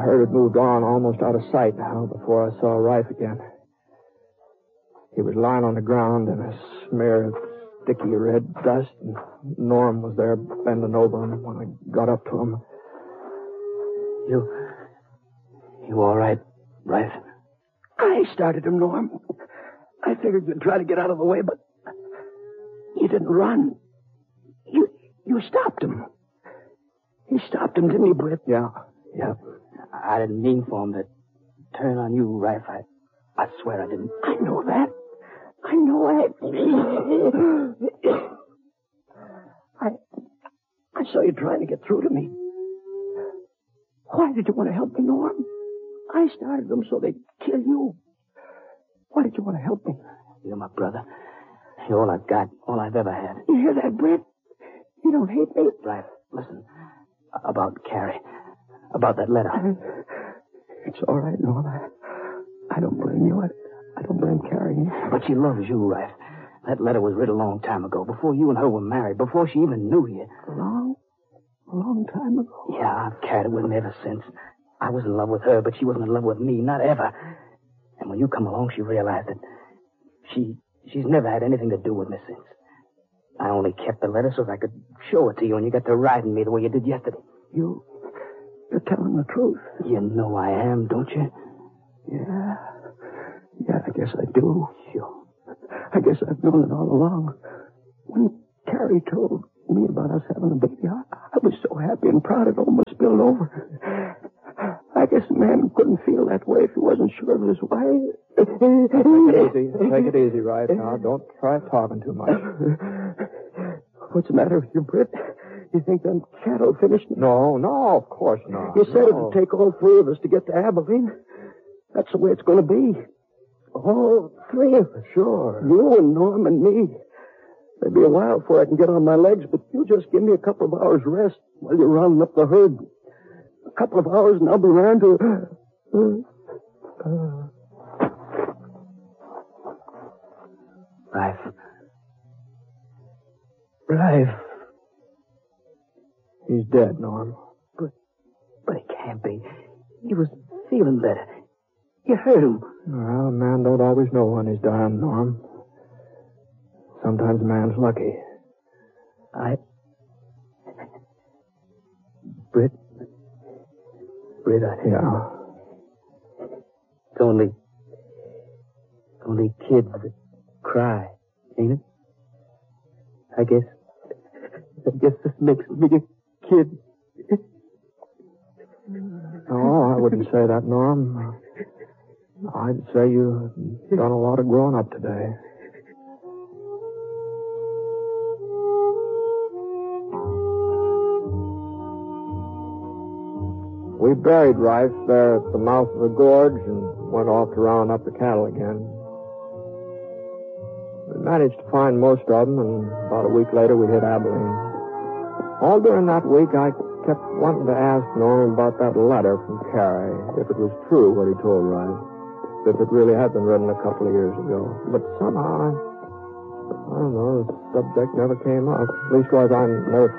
herd had moved on almost out of sight now before I saw Rife again. He was lying on the ground in a smear of sticky red dust, and Norm was there bending over him when I got up to him. You all right, Rife? I started him, Norm. I figured you'd try to get out of the way, but you didn't run. You stopped him. He stopped him, didn't he, Britt? Yeah. I didn't mean for him to turn on you, Rife. I swear I didn't. I know that. I saw you trying to get through to me. Why did you want to help me, Norm? I started them so they'd kill you. Why did you want to help me? You're my brother. You're all I've got, all I've ever had. You hear that, Britt? You don't hate me? Rife, listen. About Carrie. About that letter. It's all right, Norm. I don't blame you. I don't blame Carrie. But she loves you, Rife. That letter was written a long time ago, before you and her were married, before she even knew you. A long time ago? Yeah, I've carried with me ever since. I was in love with her, but she wasn't in love with me, not ever. And when you come along, she realized that she's never had anything to do with me since. I only kept the letter so that I could show it to you, and you got to riding me the way you did yesterday. You're telling the truth. You know I am, don't you? Yeah, I guess I do. Sure. I guess I've known it all along. When Carrie told me about us having a baby, I was so happy and proud it almost spilled over. I guess a man couldn't feel that way if he wasn't sure of his wife. Take it easy, Rife. Now, don't try talking too much. What's the matter with you, Britt? You think them cattle finished me? No, of course not. You said it'd take all three of us to get to Abilene. That's the way it's going to be. All three of us. Sure. You and Norm and me. There'll be a while before I can get on my legs, but you just give me a couple of hours rest while you're rounding up the herd. A couple of hours and I'll be around to... Rife. He's dead, Norm. But it can't be. He was feeling better. You heard him. Well, a man don't always know when he's dying, Norm. Sometimes a man's lucky. Britt, Yeah. It's only kids that cry, ain't it? I guess this makes me a kid. No, I wouldn't say that, Norm. I'd say you've done a lot of growing up today. We buried Rife there at the mouth of the gorge and went off to round up the cattle again. We managed to find most of them, and about a week later we hit Abilene. All during that week, I kept wanting to ask Norm about that letter from Carrie, if it was true what he told Rife, if it really had been written a couple of years ago. But somehow, I don't know, the subject never came up. Leastwise, I never